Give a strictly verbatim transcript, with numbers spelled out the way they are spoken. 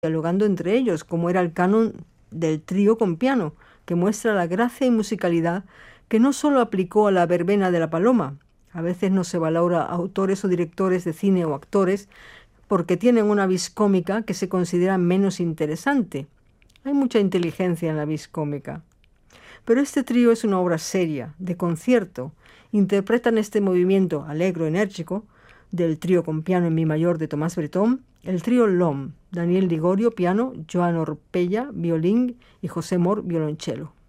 dialogando entre ellos, como era el canon del trío con piano, que muestra la gracia y musicalidad que no solo aplicó a la verbena de la Paloma. A veces no se valora a autores o directores de cine o actores porque tienen una vis cómica que se considera menos interesante. Hay mucha inteligencia en la vis cómica. Pero este trío es una obra seria, de concierto. Interpretan este movimiento alegro, enérgico, del trío con piano en mi mayor de Tomás Bretón, el trío L'Homme, Daniel Ligorio, piano, Joan Orpella, violín y José Mor, violonchelo.